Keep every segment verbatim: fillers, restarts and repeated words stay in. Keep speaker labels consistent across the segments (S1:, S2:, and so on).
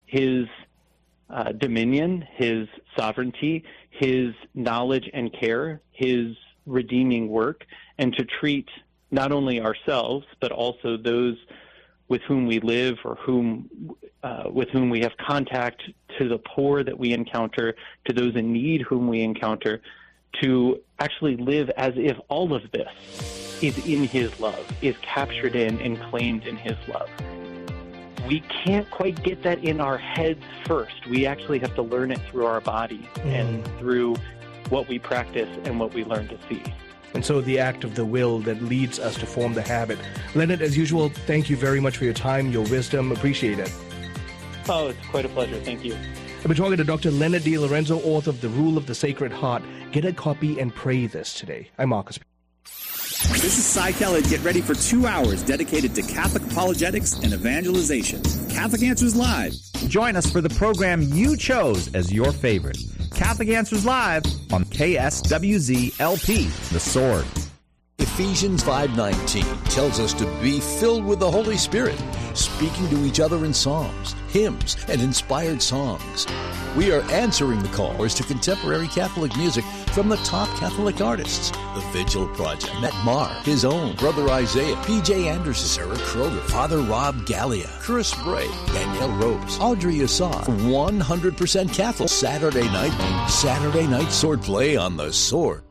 S1: his uh, dominion, his sovereignty, his knowledge and care, his redeeming work, and to treat not only ourselves, but also those with whom we live or whom uh, with whom we have contact, to the poor that we encounter, to those in need whom we encounter, to actually live as if all of this is in his love, is captured in and claimed in his love. We can't quite get that in our heads first. We actually have to learn it through our bodies mm. and through what we practice and what we learn to see.
S2: And so the act of the will that leads us to form the habit. Leonard, as usual, thank you very much for your time, your wisdom. Appreciate it.
S1: Oh, it's quite a pleasure. Thank you.
S2: I've been talking to Doctor Leonard DiLorenzo, author of The Rule of the Sacred Heart. Get a copy and pray this today. I'm Marcus.
S3: This is Cy Kellett. Get ready for two hours dedicated to Catholic apologetics and evangelization. Catholic Answers Live.
S4: Join us for the program you chose as your favorite. Catholic Answers Live on K S W Z L P, The Sword.
S5: Ephesians five nineteen tells us to be filled with the Holy Spirit, speaking to each other in psalms, hymns, and inspired songs. We are answering the callers to contemporary Catholic music from the top Catholic artists. The Vigil Project met Mark, his own, Brother Isaiah, P J Anderson, Sarah Kroger, Father Rob Gallia, Chris Bray, Danielle Rose, Audrey Assad, one hundred percent Catholic. Saturday night, Saturday night swordplay on The Sword.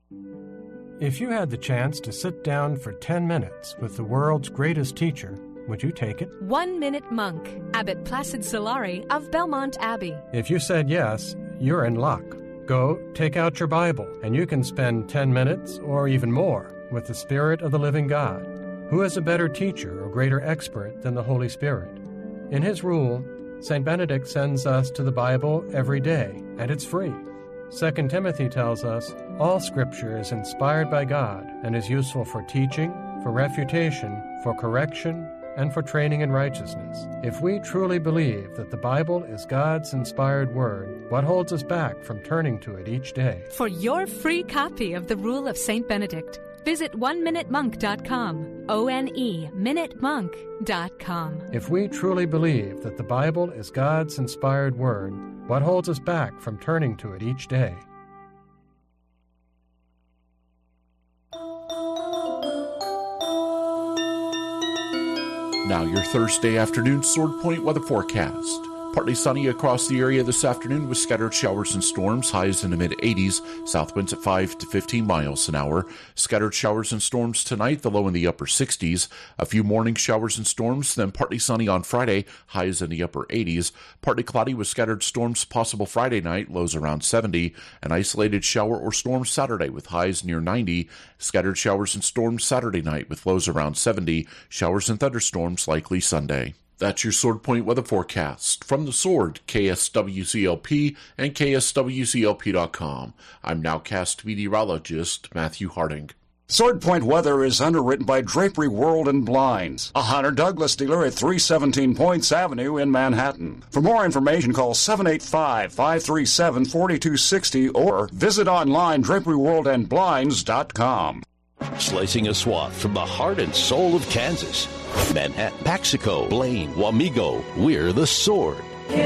S6: If you had the chance to sit down for ten minutes with the world's greatest teacher, would you take it?
S7: One Minute Monk, Abbot Placid Solari of Belmont Abbey.
S6: If you said yes, you're in luck. Go, take out your Bible, and you can spend ten minutes or even more with the Spirit of the living God. Who is a better teacher or greater expert than the Holy Spirit? In his rule, Saint Benedict sends us to the Bible every day, and it's free. Second Timothy tells us, all Scripture is inspired by God and is useful for teaching, for refutation, for correction, and for training in righteousness. If we truly believe that the Bible is God's inspired word, what holds us back from turning to it each day?
S7: For your free copy of The Rule of Saint Benedict, visit one minute monk dot com, O N E, minute monk dot com.
S6: If we truly believe that the Bible is God's inspired word, what holds us back from turning to it each day?
S8: Now your Thursday afternoon Sword Point weather forecast. Partly sunny across the area this afternoon with scattered showers and storms, highs in the mid-eighties, south winds at five to fifteen miles an hour. Scattered showers and storms tonight, the low in the upper sixties. A few morning showers and storms, then partly sunny on Friday, highs in the upper eighties. Partly cloudy with scattered storms possible Friday night, lows around seventy. An isolated shower or storm Saturday with highs near ninety. Scattered showers and storms Saturday night with lows around seventy. Showers and thunderstorms likely Sunday. That's your Sword Point weather forecast. From The Sword, K S W C L P and K S W C L P dot com. I'm nowcast meteorologist Matthew Harding.
S9: Sword Point weather is underwritten by Drapery World and Blinds, a Hunter Douglas dealer at three seventeen Points Avenue in Manhattan. For more information, call seven eight five, five three seven, four two six zero or visit online drapery world and blinds dot com.
S5: Slicing a swath from the heart and soul of Kansas. Manhattan, Paxico, Blaine, Wamego, we're The Sword.